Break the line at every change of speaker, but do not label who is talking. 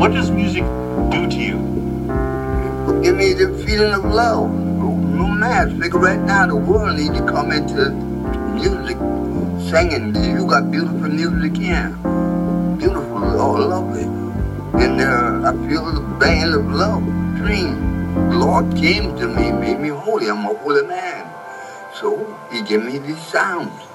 What does music do to you?
Give me the feeling of love. No matter. Think right now the world needs to come into music, singing. You got beautiful music here. Beautiful, all lovely. And I feel the band of love, dream. The Lord came to me, made me holy. I'm a holy man. So he gave me these sounds.